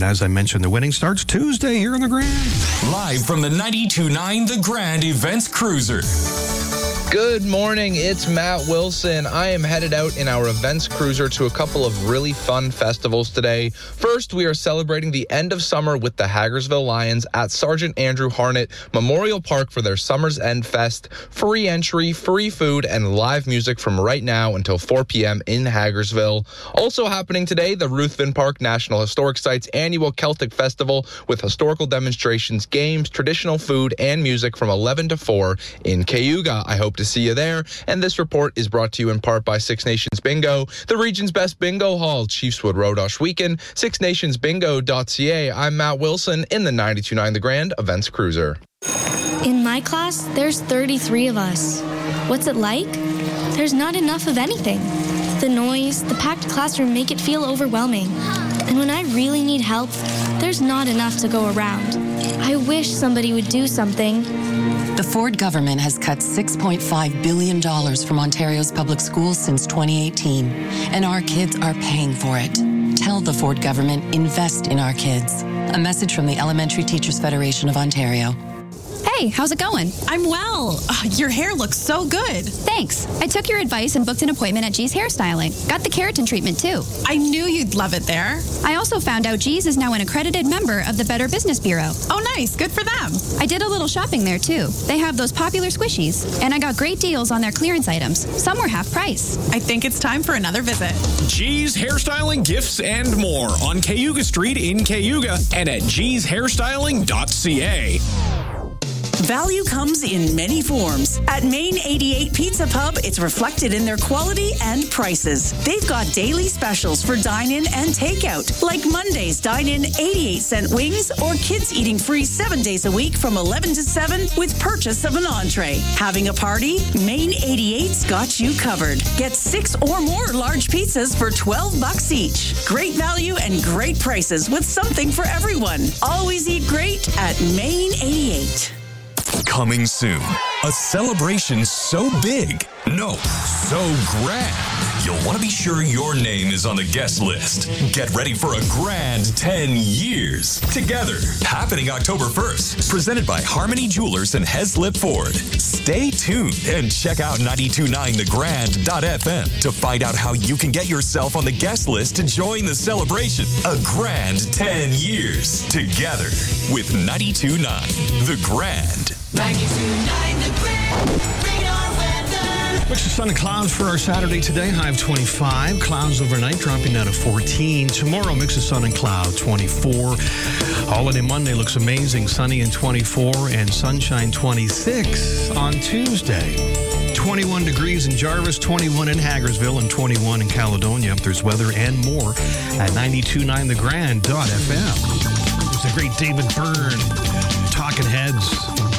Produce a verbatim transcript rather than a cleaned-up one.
And as I mentioned, the winning starts Tuesday here in the Grand. Live from the ninety-two point nine The Grand Events Cruiser. Good morning, it's Matt Wilson. I am headed out in our events cruiser to a couple of really fun festivals today. First, we are celebrating the end of summer with the Hagersville Lions at Sergeant Andrew Harnett Memorial Park for their Summer's End Fest. Free entry, free food, and live music from right now until four p.m. in Hagersville. Also happening today, the Ruthven Park National Historic Site's annual Celtic Festival with historical demonstrations, games, traditional food, and music from eleven to four in Cayuga. I hope to see you there. And this report is brought to you in part by Six Nations Bingo, the region's best bingo hall, Chiefswood Road, Oshwegan, six nations bingo dot c a. I'm Matt Wilson in the ninety-two point nine The Grand Events Cruiser. In my class, there's thirty-three of us. What's it like? There's not enough of anything. The noise, the packed classroom make it feel overwhelming. And when I really need help, there's not enough to go around. I wish somebody would do something. The Ford government has cut six point five billion dollars from Ontario's public schools since twenty eighteen, and our kids are paying for it. Tell the Ford government, invest in our kids. A message from the Elementary Teachers Federation of Ontario. Hey, how's it going? I'm well. Uh, your hair looks so good. Thanks. I took your advice and booked an appointment at G's Hairstyling. Got the keratin treatment, too. I knew you'd love it there. I also found out G's is now an accredited member of the Better Business Bureau. Oh, nice. Good for them. I did a little shopping there, too. They have those popular squishies, and I got great deals on their clearance items. Some were half price. I think it's time for another visit. G's Hairstyling, Gifts, and more on Cayuga Street in Cayuga and at gees hairstyling dot c a. Value comes in many forms. At Main eighty-eight Pizza Pub, it's reflected in their quality and prices. They've got daily specials for dine-in and takeout, like Monday's dine-in eighty-eight cent wings or kids eating free seven days a week from eleven to seven with purchase of an entree. Having a party? Main eighty-eight's got you covered. Get six or more large pizzas for twelve bucks each. Great value and great prices with something for everyone. Always eat great at Main eighty-eight. Coming soon, a celebration so big, no, so grand, you'll want to be sure your name is on the guest list. Get ready for a grand ten years together, happening October first, presented by Harmony Jewelers and Heslip Ford. Stay tuned and check out ninety-two point nine the grand dot f m to find out how you can get yourself on the guest list to join the celebration. A grand ten years together with ninety-two point nine The Grand. ninety-two point nine The Grand. Radar weather. Mix of sun and clouds for our Saturday today. High of twenty-five. Clouds overnight dropping down to fourteen. Tomorrow, mix of sun and cloud, twenty-four. Holiday Monday looks amazing. Sunny and twenty-four and sunshine twenty-six on Tuesday. twenty-one degrees in Jarvis, twenty-one in Hagersville, and twenty-one in Caledonia. There's weather and more at ninety-two point nine the grand dot f m. There's a great David Byrne, Talking Heads.